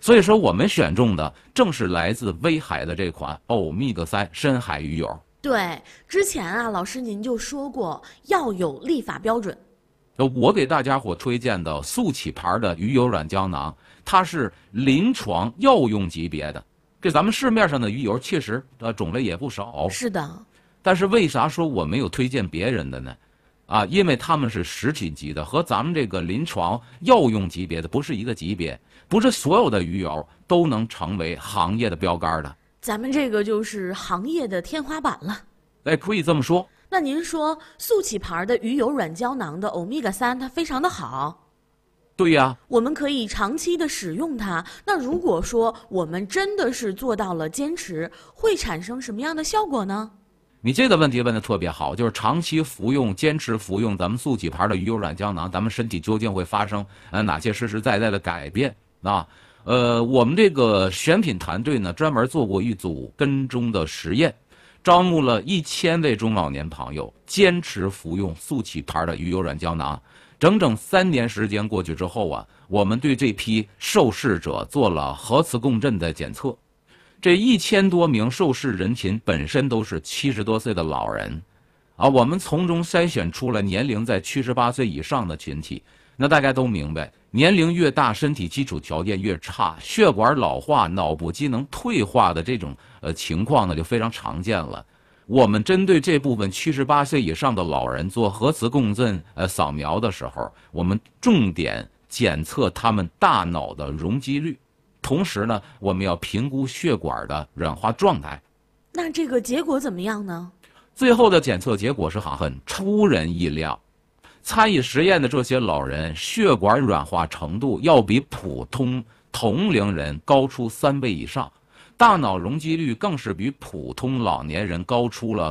所以说，我们选中的正是来自威海的这款欧米伽3深海鱼油。 对，之前啊，老师您就说过要有立法标准。 我给大家伙推荐的速启牌的鱼油软胶囊，它是临床药用级别的。这咱们市面上的鱼油其实种类也不少。 是的。 但是为啥说我没有推荐别人的呢？因为他们是食品级的，和咱们这个临床药用级别的不是一个级别，不是所有的鱼油都能成为行业的标杆的。 咱们这个就是行业的天花板了。 可以这么说。 那您说速启牌的鱼油软胶囊的欧米伽3它非常的好。 对呀， 我们可以长期的使用它。那如果说我们真的是做到了坚持，会产生什么样的效果呢？ 你这个问题问得特别好，就是长期服用、坚持服用咱们速启牌的鱼油软胶囊，咱们身体究竟会发生哪些实实在在的改变啊？我们这个选品团队呢，专门做过一组跟踪的实验，招募了1000位中老年朋友，坚持服用速启牌的鱼油软胶囊。整整3年时间过去之后啊，我们对这批受试者做了核磁共振的检测。这1000多名受试人群本身都是70多岁的老人，我们从中筛选出了年龄在78岁以上的群体。那大家都明白，年龄越大，身体基础条件越差，血管老化、脑部机能退化的这种情况呢就非常常见了。我们针对这部分78岁以上的老人做核磁共振扫描的时候，我们重点检测他们大脑的容积率，同时呢，我们要评估血管的软化状态。 那这个结果怎么样呢？ 最后的检测结果是很出人意料，参与实验的这些老人血管软化程度要比普通同龄人高出3倍以上。大脑容积率更是比普通老年人高出了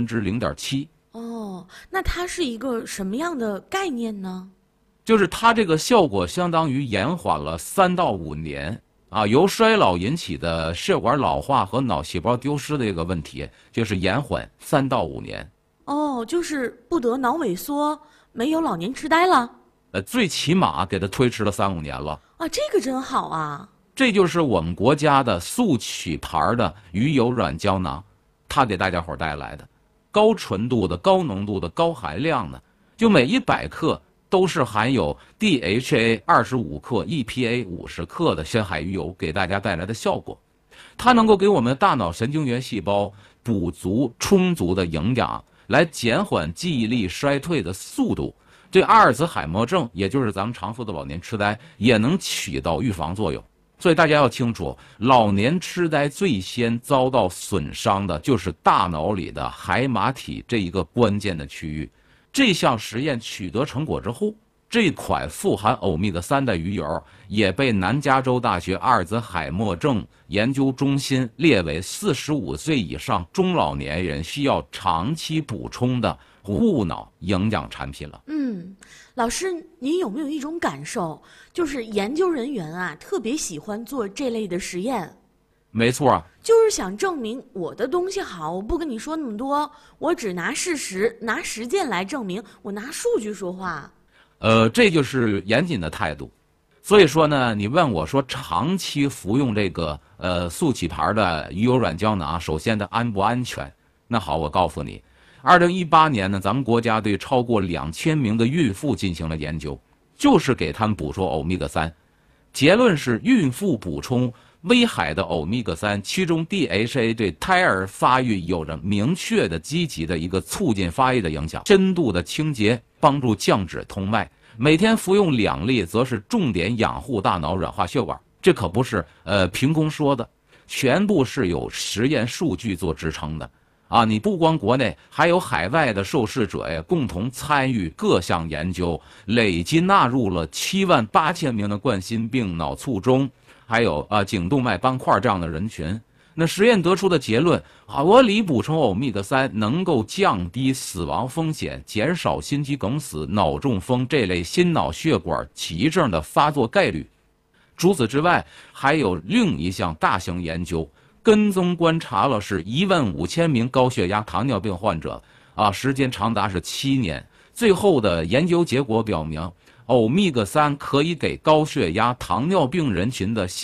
0.7%。 哦，那它是一个什么样的概念呢？ 就是它这个效果相当于延缓了3到5年由衰老引起的血管老化和脑细胞丢失的这个问题，就是延缓3到5年。 哦，就是不得脑萎缩，没有老年痴呆了。 最起码给它推迟了3、5年了。 这个真好啊。 这就是我们国家的速启牌的鱼油软胶囊，它给大家伙带来的高纯度的、高浓度的、高含量的，就每100克都是含有 DHA 25克、EPA 50克的深海鱼油给大家带来的效果。它能够给我们的大脑神经元细胞补足充足的营养，来减缓记忆力衰退的速度。对阿尔兹海默症，也就是咱们常说的老年痴呆，也能起到预防作用。所以大家要清楚，老年痴呆最先遭到损伤的就是大脑里的海马体这一个关键的区域。这项实验取得成果之后，这款富含欧米伽3的鱼油也被南加州大学阿尔兹海默症研究中心列为45岁以上中老年人需要长期补充的护脑营养产品了。 老师，您有没有一种感受，就是研究人员特别喜欢做这类的实验？ 没错， 就是想证明我的东西好，我不跟你说那么多，我只拿事实、拿实践来证明，我拿数据说话。 这就是严谨的态度。所以说呢，你问我说长期服用这个速启牌的鱼油软胶囊，首先的安不安全？那好，我告诉你，2018年呢，咱们国家对超过2000名的孕妇进行了研究，就是给他们补充欧米伽3。结论是，孕妇补充威海的欧米伽3，其中 DHA 对胎儿发育有着明确的积极的一个促进发育的影响，深度的清洁，帮助降脂通脉。每天服用2粒，则是重点养护大脑软化血管。这可不是凭空说的，全部是有实验数据做支撑的。你不光国内，还有海外的受试者呀，共同参与各项研究，累计纳入了78000名的冠心病、脑卒中，还有颈动脉斑块这样的人群。那实验得出的结论，合理补充欧米伽3能够降低死亡风险，减少心肌梗死、脑中风这类心脑血管急症的发作概率。除此之外，还有另一项大型研究，跟踪观察了是15000名高血压、糖尿病患者，时间长达是7年。最后的研究结果表明，欧米伽3可以给高血压、糖尿病人群的